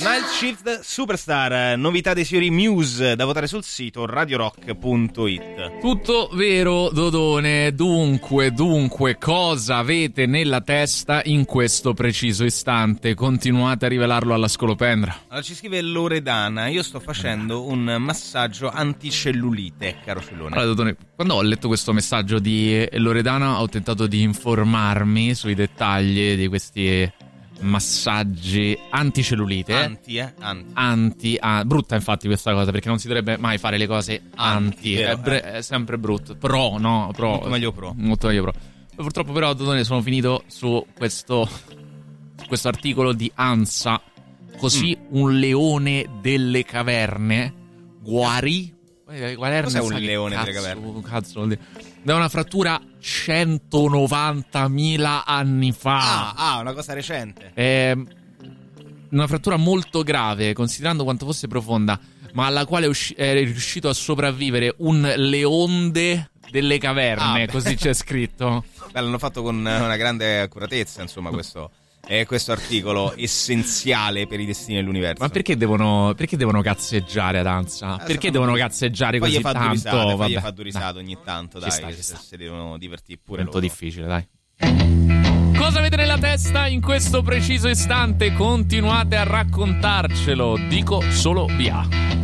Night Shift Superstar, novità dei signori Muse, da votare sul sito radiorock.it. Tutto vero, Dodone. Dunque, cosa avete nella testa in questo preciso istante? Continuate a rivelarlo alla scolopendra. Allora ci scrive Loredana: io sto facendo un massaggio anticellulite, caro Cellone. Allora, Dodone, quando ho letto questo messaggio di Loredana ho tentato di informarmi sui dettagli di questi massaggi anticellulite. Anti. Brutta infatti questa cosa, perché non si dovrebbe mai fare le cose anti. È sempre brutto. Pro. Molto meglio pro. Purtroppo però, Dodone, sono finito su questo articolo di ANSA. Così un leone delle caverne guarì. Cos'è un leone delle caverne? Cazzo vuol dire? Da una frattura 190.000 anni fa. Una cosa recente. Una frattura molto grave, considerando quanto fosse profonda, ma alla quale è riuscito a sopravvivere un leonde delle caverne, così c'è scritto. Beh, l'hanno fatto con una grande accuratezza, insomma, questo articolo essenziale per i destini dell'universo. Ma perché devono cazzeggiare ad ANSA? Perché devono cazzeggiare così tanto? Poi fa durisato ogni tanto, dai, se devono divertire pure loro. È un po' difficile, dai. Cosa avete nella testa in questo preciso istante? Continuate a raccontarcelo, dico solo via.